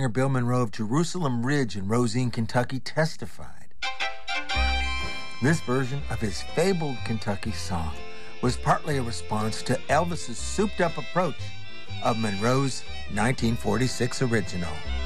singer Bill Monroe of Jerusalem Ridge in Rosine, Kentucky, testified. This version of his fabled Kentucky song was partly a response to Elvis's souped-up approach of Monroe's 1946 original.